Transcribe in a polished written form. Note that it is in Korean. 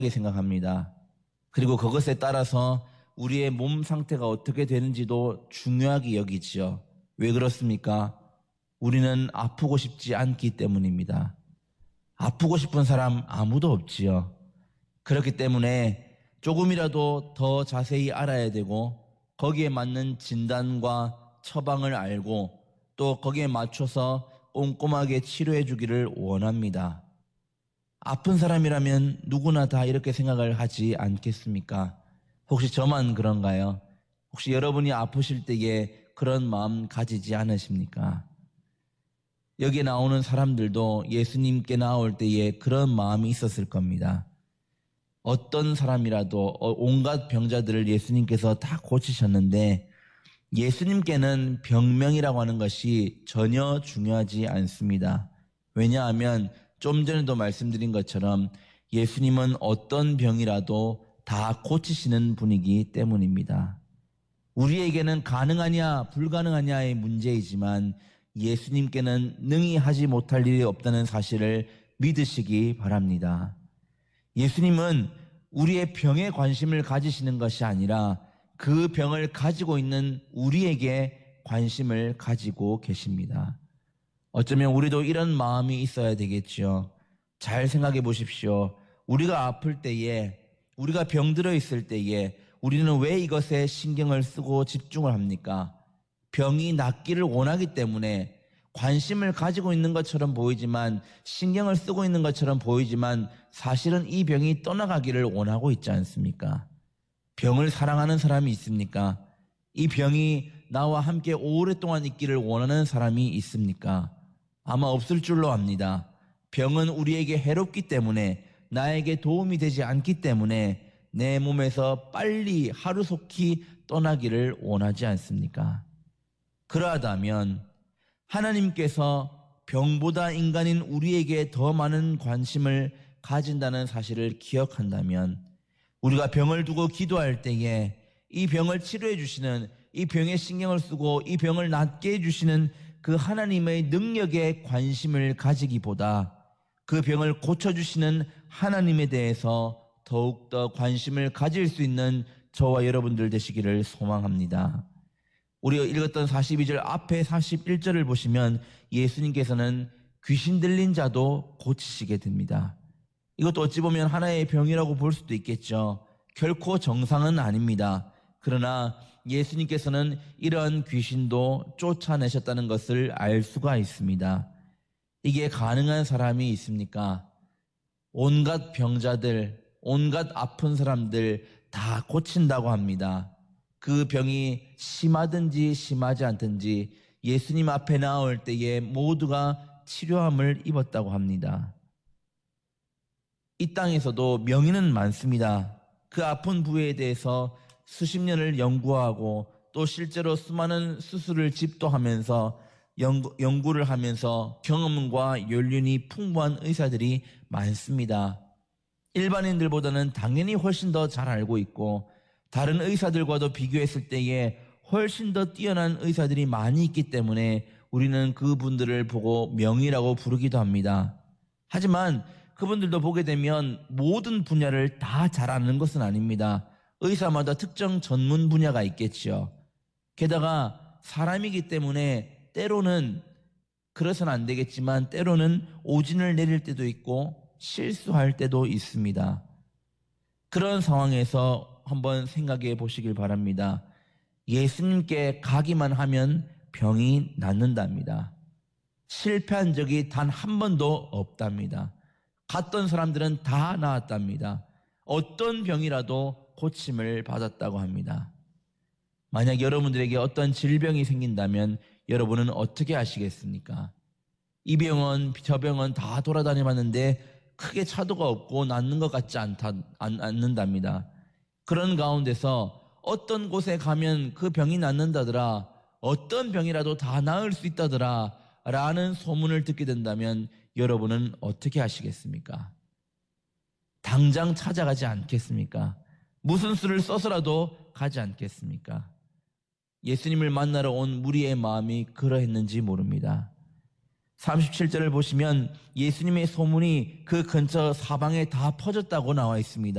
생각합니다. 그리고 그것에 따라서 우리의 몸 상태가 어떻게 되는지도 중요하게 여기지요. 왜 그렇습니까? 우리는 아프고 싶지 않기 때문입니다. 아프고 싶은 사람 아무도 없지요. 그렇기 때문에 조금이라도 더 자세히 알아야 되고 거기에 맞는 진단과 처방을 알고 또 거기에 맞춰서 꼼꼼하게 치료해 주기를 원합니다. 아픈 사람이라면 누구나 다 이렇게 생각을 하지 않겠습니까? 혹시 저만 그런가요? 혹시 여러분이 아프실 때에 그런 마음 가지지 않으십니까? 여기에 나오는 사람들도 예수님께 나올 때에 그런 마음이 있었을 겁니다. 어떤 사람이라도 온갖 병자들을 예수님께서 다 고치셨는데 예수님께는 병명이라고 하는 것이 전혀 중요하지 않습니다. 왜냐하면 좀 전에도 말씀드린 것처럼 예수님은 어떤 병이라도 다 고치시는 분이기 때문입니다. 우리에게는 가능하냐 불가능하냐의 문제이지만 예수님께는 능히 하지 못할 일이 없다는 사실을 믿으시기 바랍니다. 예수님은 우리의 병에 관심을 가지시는 것이 아니라 그 병을 가지고 있는 우리에게 관심을 가지고 계십니다. 어쩌면 우리도 이런 마음이 있어야 되겠죠. 잘 생각해 보십시오. 우리가 아플 때에, 우리가 병들어 있을 때에 우리는 왜 이것에 신경을 쓰고 집중을 합니까? 병이 낫기를 원하기 때문에 관심을 가지고 있는 것처럼 보이지만 신경을 쓰고 있는 것처럼 보이지만 사실은 이 병이 떠나가기를 원하고 있지 않습니까? 병을 사랑하는 사람이 있습니까? 이 병이 나와 함께 오랫동안 있기를 원하는 사람이 있습니까? 아마 없을 줄로 압니다. 병은 우리에게 해롭기 때문에 나에게 도움이 되지 않기 때문에 내 몸에서 빨리 하루속히 떠나기를 원하지 않습니까? 그러하다면 하나님께서 병보다 인간인 우리에게 더 많은 관심을 가진다는 사실을 기억한다면 우리가 병을 두고 기도할 때에 이 병을 치료해 주시는, 이 병에 신경을 쓰고 이 병을 낫게 해주시는 그 하나님의 능력에 관심을 가지기보다 그 병을 고쳐주시는 하나님에 대해서 더욱더 관심을 가질 수 있는 저와 여러분들 되시기를 소망합니다. 우리가 읽었던 42절 앞에 41절을 보시면 예수님께서는 귀신 들린 자도 고치시게 됩니다. 이것도 어찌 보면 하나의 병이라고 볼 수도 있겠죠. 결코 정상은 아닙니다. 그러나 예수님께서는 이런 귀신도 쫓아내셨다는 것을 알 수가 있습니다. 이게 가능한 사람이 있습니까? 온갖 병자들, 온갖 아픈 사람들 다 고친다고 합니다. 그 병이 심하든지 심하지 않든지 예수님 앞에 나올 때에 모두가 치료함을 입었다고 합니다. 이 땅에서도 명의는 많습니다. 그 아픈 부위에 대해서 수십 년을 연구하고 또 실제로 수많은 수술을 집도하면서 연구를 하면서 경험과 연륜이 풍부한 의사들이 많습니다. 일반인들보다는 당연히 훨씬 더 잘 알고 있고 다른 의사들과도 비교했을 때에 훨씬 더 뛰어난 의사들이 많이 있기 때문에 우리는 그분들을 보고 명의라고 부르기도 합니다. 하지만 그분들도 보게 되면 모든 분야를 다 잘 아는 것은 아닙니다. 의사마다 특정 전문 분야가 있겠죠. 게다가 사람이기 때문에 때로는 그래서는 안 되겠지만 때로는 오진을 내릴 때도 있고 실수할 때도 있습니다. 그런 상황에서 한번 생각해 보시길 바랍니다. 예수님께 가기만 하면 병이 낫는답니다. 실패한 적이 단 한 번도 없답니다. 갔던 사람들은 다 나았답니다. 어떤 병이라도 고침을 받았다고 합니다. 만약 여러분들에게 어떤 질병이 생긴다면 여러분은 어떻게 하시겠습니까? 이 병원, 저 병원 다 돌아다녀봤는데 크게 차도가 없고 낫는 것 같지 않는답니다. 그런 가운데서 어떤 곳에 가면 그 병이 낫는다더라, 어떤 병이라도 다 나을 수 있다더라 라는 소문을 듣게 된다면 여러분은 어떻게 하시겠습니까? 당장 찾아가지 않겠습니까? 무슨 수를 써서라도 가지 않겠습니까? 예수님을 만나러 온 무리의 마음이 그러했는지 모릅니다. 37절을 보시면 예수님의 소문이 그 근처 사방에 다 퍼졌다고 나와 있습니다.